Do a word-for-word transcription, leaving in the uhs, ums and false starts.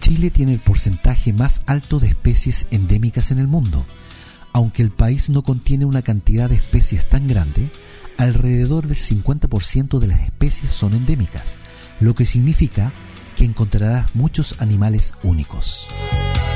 Chile tiene el porcentaje más alto de especies endémicas en el mundo. Aunque el país no contiene una cantidad de especies tan grande, alrededor del cincuenta por ciento de las especies son endémicas, lo que significa que encontrarás muchos animales únicos.